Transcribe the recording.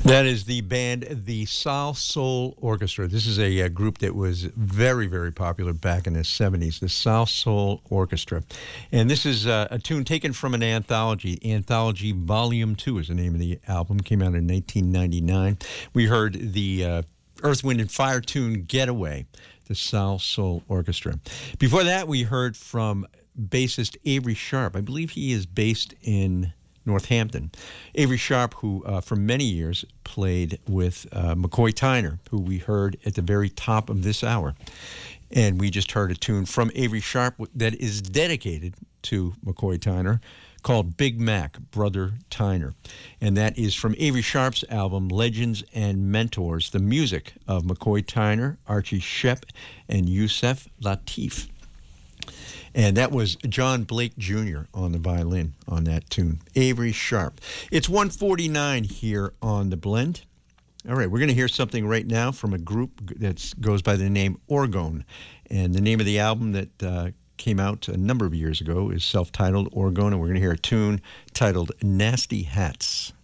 That is the band, the Sal Soul Orchestra. This is a group that was very, very popular back in the 70s, the Sal Soul Orchestra. And this is a tune taken from an anthology. Anthology Volume 2 is the name of the album. Came out in 1999. We heard the Earth, Wind, and Fire tune, Getaway, the Sal Soul Orchestra. Before that, we heard from bassist Avery Sharp. I believe he is based in Northampton. Avery Sharp, who for many years played with McCoy Tyner, who we heard at the very top of this hour. And we just heard a tune from Avery Sharp that is dedicated to McCoy Tyner called Big Mac, Brother Tyner. And that is from Avery Sharp's album, Legends and Mentors, the music of McCoy Tyner, Archie Shepp, and Yusef Lateef. And that was John Blake Jr. on the violin on that tune. Avery Sharp. It's 1:49 here on The Blend. All right, we're going to hear something right now from a group that goes by the name Orgone. And the name of the album that came out a number of years ago is self-titled Orgone. And we're going to hear a tune titled Nasty Hats.